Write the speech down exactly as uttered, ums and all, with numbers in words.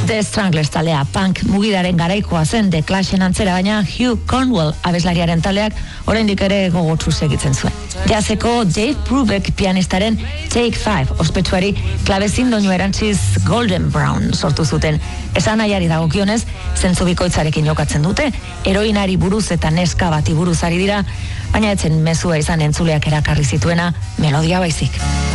The Stranglers taldea punk mugidaren garaikoa zen The Clashen antzera, baina Hugh Cornwell abeslariaren taldeak oraindik ere gogotsu segitzen zuen. Jazeko Dave Brubeck pianistaren Take Five ospetsuari klabezin doinu erantziz Golden Brown sortu zuten. Esan nahiari dagokionez, zentzu bikoitzarekin jokatzen dute, heroinari buruz eta neska bati buruz ari dira, baina etzen mezua izan entzuleak erakarri zituena melodia baizik.